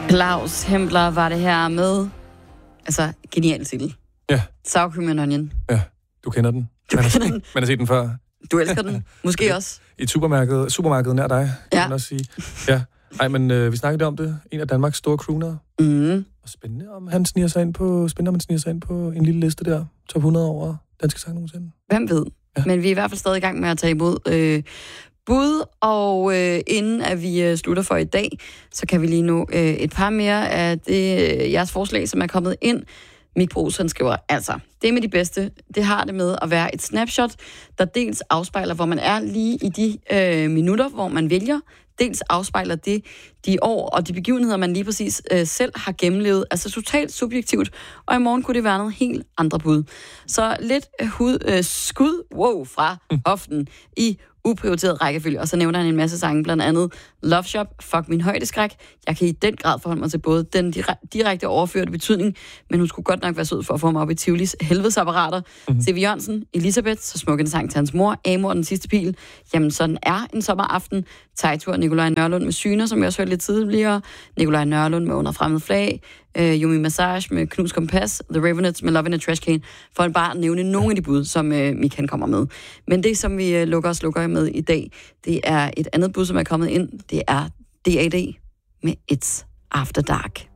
Claus Hempler var det her med, altså, genial titel. Ja. Sour Cream and Onion. Ja, du kender den. Man har set den før. Du elsker den. Måske også. I et supermarked nær dig, kan Ja. man også sige. Ja. Ej, men vi snakkede om det. En af Danmarks store croonere. Og spændende, om han sniger sig ind på en lille liste der. Top 100 over danske sange nogensinde. Hvem ved? Ja. Men vi er i hvert fald stadig i gang med at tage imod bud, og inden at vi slutter for i dag, så kan vi lige nå et par mere af jeres forslag, som er kommet ind. Mik Bros, han skriver, altså, det med de bedste, det har det med at være et snapshot, der dels afspejler, hvor man er lige i de minutter, hvor man vælger, dels afspejler det de år og de begivenheder, man lige præcis selv har gennemlevet. Altså totalt subjektivt, og i morgen kunne det være noget helt andre bud. Så lidt skud fra hoften i uprioriteret rækkefølge, og så nævner han en masse sange, blandt andet Love Shop, Fuck min højdeskræk. Jeg kan i den grad forholde mig til både den direkte overførte betydning, men hun skulle godt nok være sød for at få mig op i Tivolis helvedesapparater. C.V. Jørgensen, Elisabeth, så smuk en sang til hans mor, Amor, den sidste pil. Jamen, sådan er en sommeraften. Tejtur, Nikolaj Nørlund med Syner, som jeg også hørte lidt tidligere. Nikolaj Nørlund med Under fremmed flag. Yumi Massage med Knus Kompas, The Ravenets med Love in a Trash Can, for at bare nævne nogle af de bud, som Mikan kommer med. Men det, som vi slukker med i dag, det er et andet bud, som er kommet ind. Det er D.A.D. med It's After Dark.